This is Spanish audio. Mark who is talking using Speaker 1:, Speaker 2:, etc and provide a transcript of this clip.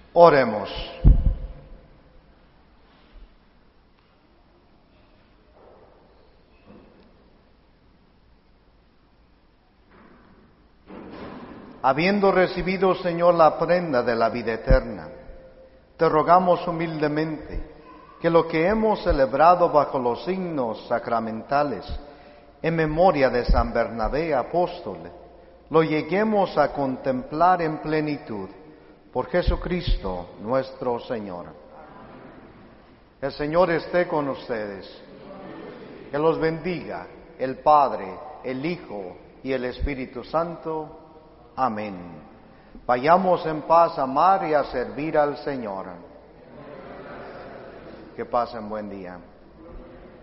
Speaker 1: Oremos. Habiendo recibido, Señor, la prenda de la vida eterna, te rogamos humildemente que lo que hemos celebrado bajo los signos sacramentales, en memoria de San Bernabé apóstol, lo lleguemos a contemplar en plenitud, por Jesucristo nuestro Señor. El Señor esté con ustedes. Que los bendiga el Padre, el Hijo y el Espíritu Santo. Amén. Vayamos en paz a amar y a servir al Señor. Que pasen buen día.